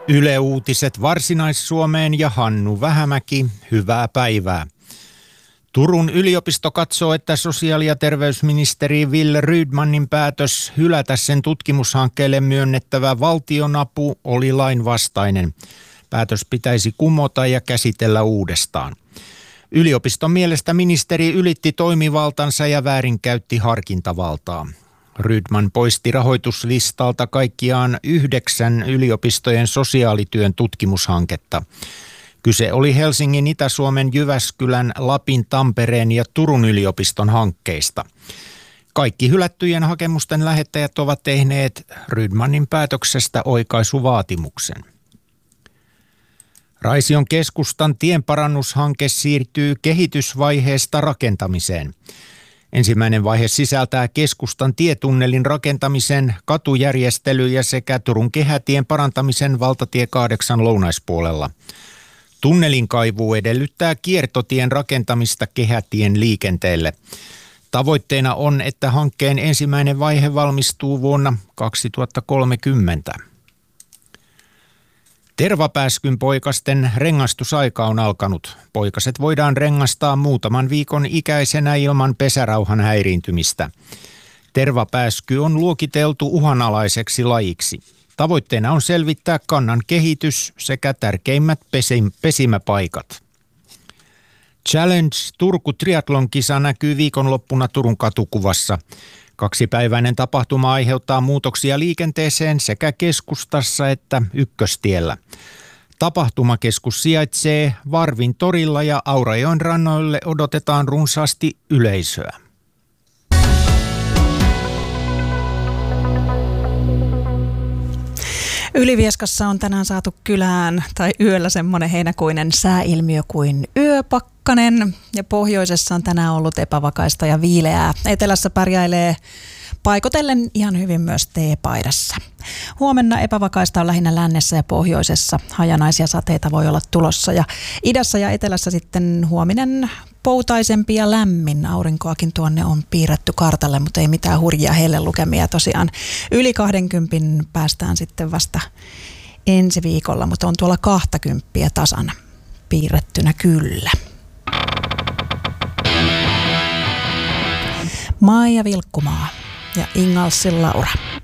Yle Uutiset Varsinais-Suomeen ja Hannu Vähämäki, hyvää päivää. Turun yliopisto katsoo, että sosiaali- ja terveysministeri Wille Rydmanin päätös hylätä sen tutkimushankkeelle myönnettävä valtionapu oli lainvastainen. Päätös pitäisi kumota ja käsitellä uudestaan. Yliopiston mielestä ministeri ylitti toimivaltansa ja väärinkäytti harkintavaltaa. Rydman poisti rahoituslistalta kaikkiaan 9 yliopistojen sosiaalityön tutkimushanketta. Kyse oli Helsingin, Itä-Suomen, Jyväskylän, Lapin, Tampereen ja Turun yliopiston hankkeista. Kaikki hylättyjen hakemusten lähettäjät ovat tehneet Rydmanin päätöksestä oikaisuvaatimuksen. Raision keskustan tienparannushanke siirtyy kehitysvaiheesta rakentamiseen. Ensimmäinen vaihe sisältää keskustan tietunnelin rakentamisen, katujärjestelyjä sekä Turun kehätien parantamisen valtatie 8 lounaispuolella. Tunnelin kaivuu edellyttää kiertotien rakentamista kehätien liikenteelle. Tavoitteena on, että hankkeen ensimmäinen vaihe valmistuu vuonna 2030. Tervapääskyn poikasten rengastusaika on alkanut. Poikaset voidaan rengastaa muutaman viikon ikäisenä ilman pesärauhan häiriintymistä. Tervapääsky on luokiteltu uhanalaiseksi lajiksi. Tavoitteena on selvittää kannan kehitys sekä tärkeimmät pesimäpaikat. Challenge Turku Triathlon-kisa näkyy viikonloppuna Turun katukuvassa. 2-päiväinen tapahtuma aiheuttaa muutoksia liikenteeseen sekä keskustassa että Ykköstiellä. Tapahtumakeskus sijaitsee Varvin torilla ja Aurajoen rannoille odotetaan runsaasti yleisöä. Ylivieskassa on tänään saatu kylään tai yöllä semmoinen heinäkuinen sääilmiö kuin yöpakkanen. Ja pohjoisessa on tänään ollut epävakaista ja viileää. Etelässä pärjäilee paikotellen ihan hyvin myös teepaidassa. Huomenna epävakaista on lähinnä lännessä ja pohjoisessa. Hajanaisia sateita voi olla tulossa. Ja idässä ja etelässä sitten huominen poutaisempi ja lämmin. Aurinkoakin tuonne on piirretty kartalle, mutta ei mitään hurjia hellelukemia tosiaan. Yli 20 päästään sitten vasta ensi viikolla, mutta on tuolla 20 tasan piirrettynä kyllä. Maija Vilkkumaa ja Ingalsin Laura.